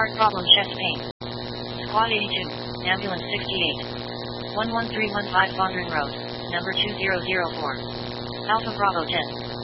Heart problem, chest pain. Squad 82, ambulance 68. 11315 Fondren Road, number 2004. Alpha Bravo 10.